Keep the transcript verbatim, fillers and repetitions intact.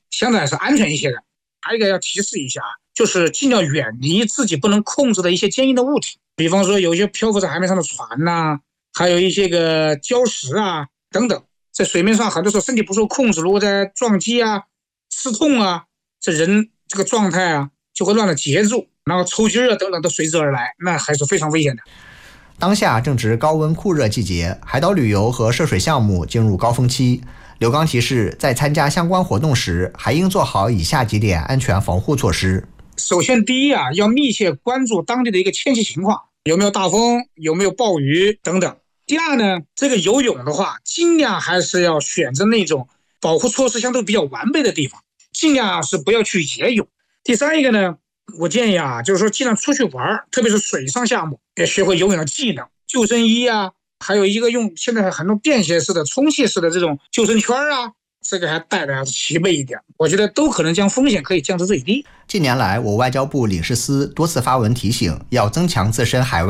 相对还是安全一些的。还有一个要提示一下，就是尽量远离自己不能控制的一些坚硬的物体，比方说有一些漂浮在海面上的船呐、啊，还有一些个礁石啊等等，在水面上很多时候身体不受控制，如果在撞击啊、刺痛啊，这人这个状态啊就会乱了节奏，然后抽筋啊等等都随之而来，那还是非常危险的。 当下正值高温酷热季节，海岛旅游和涉水项目进入高峰期。刘刚提示，在参加相关活动时，还应做好以下几点安全防护措施。 首先，第一啊，要密切关注当地的一个天气情况，有没有大风，有没有暴雨等等。第二呢，这个游泳的话，尽量还是要选择那种保护措施相对比较完备的地方，尽量是不要去野泳。第三一个呢，我建议啊，就是说尽量出去玩，特别是水上项目，要学会游泳的技能，救生衣啊，还有一个用现在很多便携式的、充气式的这种救生圈啊，这个还带的还是齐备一点，我觉得都可能将风险可以降至最低。 近年来，我外交部领事司多次发文提醒，要增强自身海外